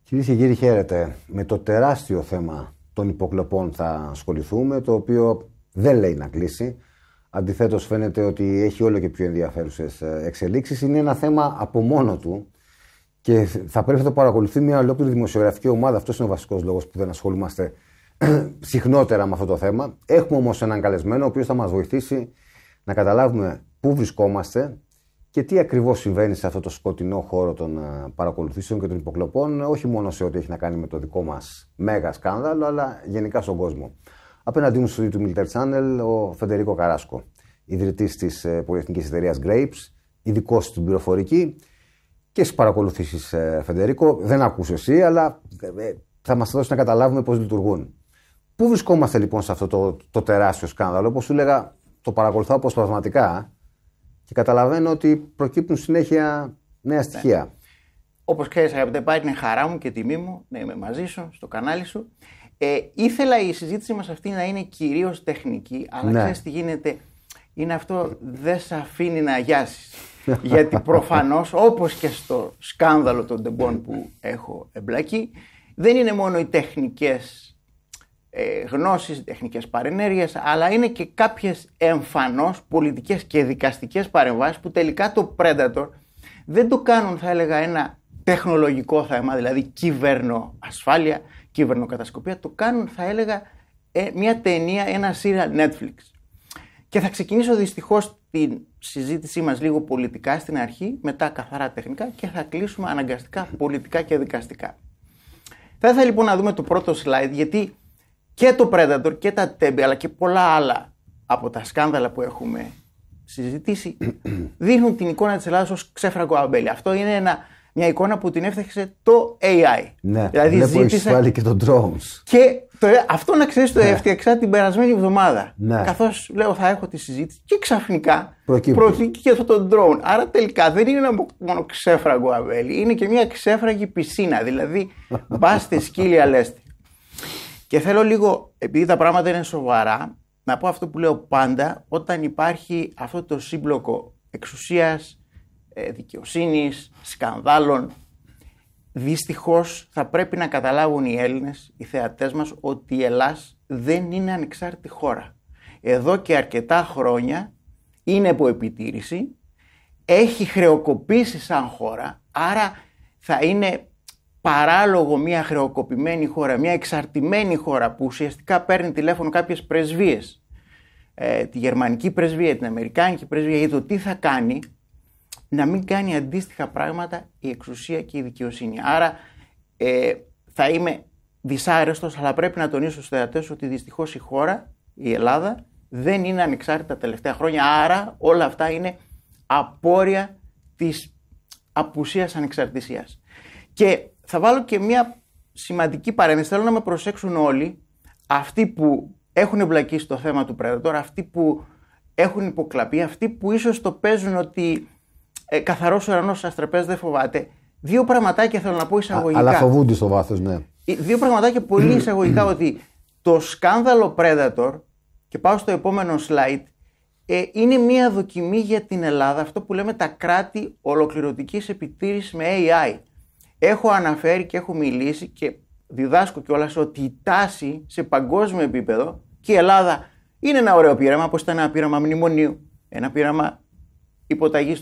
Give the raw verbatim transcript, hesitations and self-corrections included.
Κυρίες και κύριοι, χαίρετε. Με το τεράστιο θέμα των υποκλοπών θα ασχοληθούμε, το οποίο δεν λέει να κλείσει. Αντιθέτως, φαίνεται ότι έχει όλο και πιο ενδιαφέρουσες εξελίξεις. Είναι ένα θέμα από μόνο του και θα πρέπει να το παρακολουθεί μια ολόκληρη δημοσιογραφική ομάδα. Αυτός είναι ο βασικός λόγος που δεν ασχολούμαστε συχνότερα με αυτό το θέμα. Έχουμε όμως έναν καλεσμένο, ο οποίος θα μας βοηθήσει να καταλάβουμε πού βρισκόμαστε και τι ακριβώς συμβαίνει σε αυτό το σκοτεινό χώρο των παρακολουθήσεων και των υποκλοπών, όχι μόνο σε ό,τι έχει να κάνει με το δικό μας μέγα σκάνδαλο, αλλά γενικά στον κόσμο. Απέναντί μου στο YouTube Military Channel ο Φεντερίκο Καράσκο, ιδρυτής της πολυεθνικής εταιρείας Grapes, ειδικός στην πληροφορική και στις παρακολουθήσεις. Φεντερίκο, δεν ακούς εσύ, αλλά θα μας δώσει να καταλάβουμε πώς λειτουργούν. Πού βρισκόμαστε λοιπόν σε αυτό το, το τεράστιο σκάνδαλο? Όπως σου έλεγα, το παρακολουθάω αποσπασματικά και καταλαβαίνω ότι προκύπτουν συνέχεια νέα στοιχεία. Ναι. Όπως ξέρεις, αγαπητέ Πάρη, είναι χαρά μου και τιμή μου να είμαι μαζί σου, στο κανάλι σου. Ε, ήθελα η συζήτηση μας αυτή να είναι κυρίως τεχνική, αλλά ναι. Ξέρεις τι γίνεται, είναι αυτό, δεν σε αφήνει να αγιάσεις. Γιατί προφανώς, όπως και στο σκάνδαλο των τεμπών που έχω εμπλακεί, δεν είναι μόνο οι τεχνικές ε, γνώσεις, οι τεχνικές παρενέργειες, αλλά είναι και κάποιες εμφανώς πολιτικές και δικαστικές παρεμβάσεις που τελικά το Predator δεν το κάνουν, θα έλεγα, ένα τεχνολογικό θέμα, δηλαδή κυβερνοασφάλεια, κυβερνοκατασκοπία, το κάνουν, θα έλεγα, μια ταινία, ένα serial Netflix. Και θα ξεκινήσω δυστυχώς την συζήτησή μας λίγο πολιτικά στην αρχή, μετά καθαρά τεχνικά και θα κλείσουμε αναγκαστικά πολιτικά και δικαστικά. Θα ήθελα λοιπόν να δούμε το πρώτο slide, γιατί και το Predator και τα Tempe, αλλά και πολλά άλλα από τα σκάνδαλα που έχουμε συζητήσει, δείχνουν την εικόνα της Ελλάδας ως ξέφραγκο αμπέλι. Αυτό είναι ένα, μια εικόνα που την έφτιαξε το έι άι. Ναι, δηλαδή βλέπω έχεις βάλει και το drones. Και το, αυτό να ξέρεις το ναι. έφτιαξα την περασμένη εβδομάδα. Ναι. Καθώς λέω θα έχω τη συζήτηση και ξαφνικά προκύπτει και αυτό το drone. Άρα τελικά δεν είναι ένα μόνο ξέφραγκο αμπέλι, είναι και μια ξέφραγη πισίνα. Δηλαδή μπάστε σκύλια λέστε. Και θέλω λίγο, επειδή τα πράγματα είναι σοβαρά, να πω αυτό που λέω πάντα, όταν υπάρχει αυτό το σύμπλοκο εξουσίας, δικαιοσύνης, σκανδάλων, δυστυχώς θα πρέπει να καταλάβουν οι Έλληνες, οι θεατές μας, ότι η Ελλάς δεν είναι ανεξάρτητη χώρα. Εδώ και αρκετά χρόνια είναι υπό επιτήρηση, έχει χρεοκοπήσει σαν χώρα, άρα θα είναι παράλογο μια χρεοκοπημένη χώρα, μια εξαρτημένη χώρα που ουσιαστικά παίρνει τηλέφωνο κάποιες πρεσβείες, ε, τη γερμανική πρεσβεία, την αμερικάνικη πρεσβεία, για το τι θα κάνει, να μην κάνει αντίστοιχα πράγματα η εξουσία και η δικαιοσύνη. Άρα ε, θα είμαι δυσάρεστος, αλλά πρέπει να τονίσω στους θεατές ότι δυστυχώς η χώρα, η Ελλάδα, δεν είναι ανεξάρτητα τα τελευταία χρόνια, άρα όλα αυτά είναι απόρρια της απουσίας ανεξαρτησίας. Και θα βάλω και μια σημαντική παρένθεση. Θέλω να με προσέξουν όλοι αυτοί που έχουν εμπλακεί στο θέμα του Predator, αυτοί που έχουν υποκλαπεί, αυτοί που ίσως το παίζουν ότι ε, καθαρός ουρανός σας τραπέζι δεν φοβάται. Δύο πραγματάκια θέλω να πω εισαγωγικά. Αλλά φοβούνται στο βάθος, ναι. Δύο πραγματάκια πολύ εισαγωγικά, ότι το σκάνδαλο Predator, και πάω στο επόμενο slide, ε, είναι μια δοκιμή για την Ελλάδα, αυτό που λέμε τα κράτη ολοκληρωτικής επιτήρησης με έι άι. Έχω αναφέρει και έχω μιλήσει και διδάσκω κιόλας ότι η τάση σε παγκόσμιο επίπεδο, και η Ελλάδα είναι ένα ωραίο πείραμα, όπως ήταν ένα πείραμα μνημονίου, ένα πείραμα υποταγής